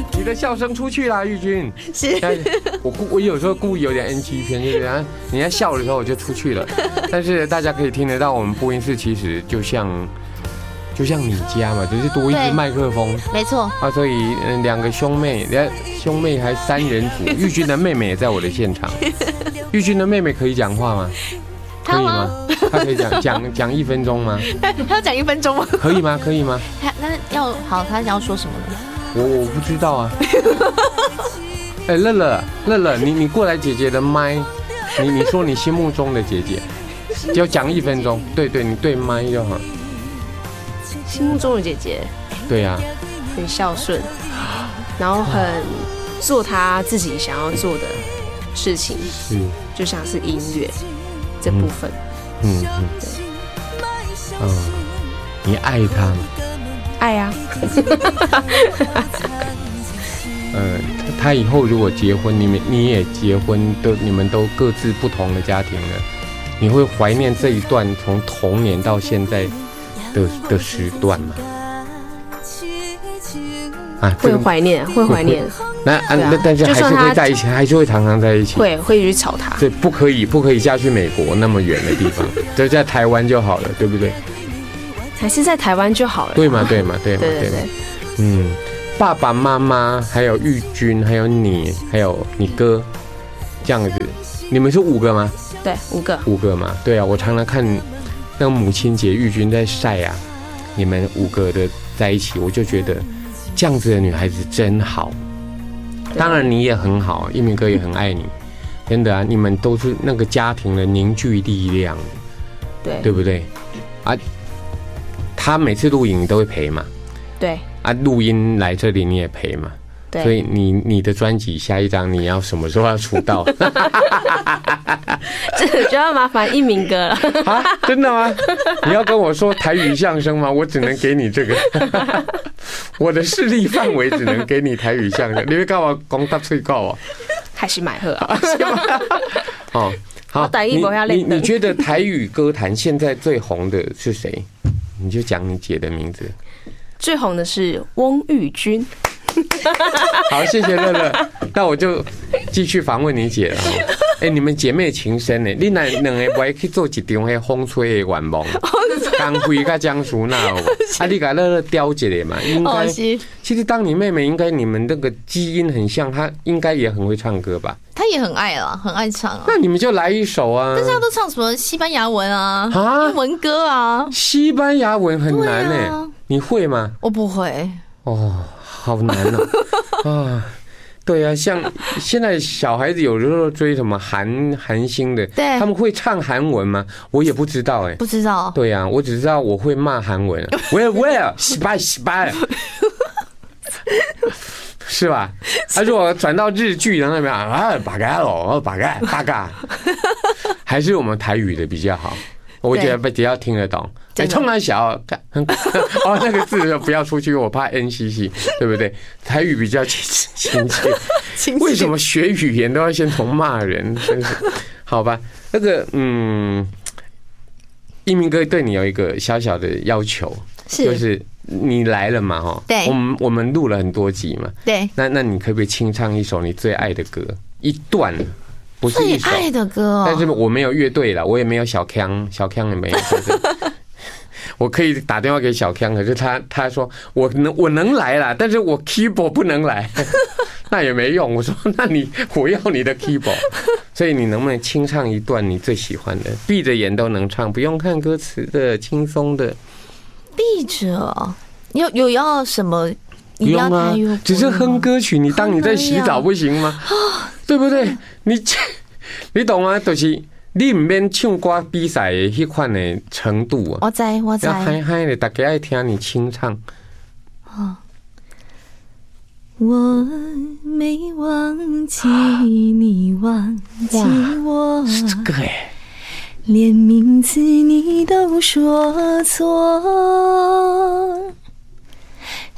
你的笑声出去啦，玉君。 是， 我有时候故意有点 NG 片，就是你在笑的时候我就出去了，但是大家可以听得到，我们播音室其实就像你家嘛，只是多一支麦克风。 没错啊，所以两个兄妹还3人组，玉君的妹妹也在我的现场。玉君的妹妹可以讲话吗？可以吗？她可以讲1分钟吗？ 她要讲1分钟吗？ 可以吗？可以吗？ 那她要说什么呢？ 我不知道啊。哎，乐乐，你过来姐姐的麦，你说你心目中的姐姐，就讲1分钟。对，你对麦就好。 心目中的姐姐， 对呀， 很孝顺，然后很做她自己想要做的事情，就像是音乐这部分。 你爱她吗？ 爱啊。 他以后如果结婚，你也结婚，你们都各自不同的家庭了，你会怀念这一段从童年到现在的时段吗？啊， 会怀念。 那但是还是会在一起，还是会常常在一起。 会去吵他。 对，不可以嫁去美国那么远的地方，就在台湾就好了，对不对？ 还是在台湾就好了。 对嘛。爸爸妈妈还有玉君，还有你，还有你哥，这样子，你们是5个吗？ 对，5个嘛。对啊，我常常看那个母亲节，玉君在晒啊，你们5个的在一起，我就觉得这样子的女孩子真好。当然你也很好，一鸣哥也很爱你，真的啊，你们都是那个家庭的凝聚力量，对不对？啊，他每次录影你都会陪嘛？ 对。 啊，录音来这里你也陪嘛？对。所以你的专辑下一张你要什么时候要出道？ 这个就要麻烦一鸣哥了。 啊，真的吗？你要跟我说台语相声吗？我只能给你这个。我的势力范围只能给你台语相声。你会告我讲大嘴告我？ 还是买喝啊？ 哦，好。你觉得台语歌坛现在最红的是谁？你就讲你姐的名字。 最红的是翁玉君。 好，谢谢乐乐。那我就继续访问你姐了。你们姐妹情深呢？你两个不爱去做一场迄风吹的愿望，江辉跟江淑娜哦。啊，你给乐乐雕一个嘛？应该。其实当你妹妹，应该你们那个基因很像，她应该也很会唱歌吧？ 她也很爱啦，很爱唱啊。 那你们就来一首啊！ 但是她都唱什么西班牙文啊、英文歌啊？ 西班牙文很难呢。你会吗？ 我不会。 哦，好难哦。啊，对啊，像现在小孩子有时候追什么韩星的， 对， 他们会唱韩文吗？我也不知道哎。 不知道。对啊，我只知道我会骂韩文。Well， 失败。是吧？如果转到日剧的那边啊，八嘎，还是我们台语的比较好。我觉得比较听得懂。冲他小，那个字不要出去，我怕 NCC， 对不对？台语比较亲切。为什么学语言都要先从骂人？真是好吧？那个一鸣哥对你有一个小小的要求，就是你来了嘛，哈。对。我们录了很多集嘛。对。那你可不可以清唱一首你最爱的歌，一段？不是一首最爱的歌，但是我没有乐队了，我也没有小腔也没有。我可以打电话给小腔，可是他说我能来啦，但是我 keyboard 不能来，那也没用。我说我要你的 keyboard， 所以你能不能清唱一段你最喜欢的，闭着眼都能唱，不用看歌词的，轻松的。闭着有要什么？不用啊，只是哼歌曲。你当你在洗澡不行吗？对不对？你懂吗？就是你唔免唱歌比赛的迄款的程度啊。我知。要嗨嗨的，大家爱听你清唱。我没忘记你忘记我，是这个哎，连名字你都说错。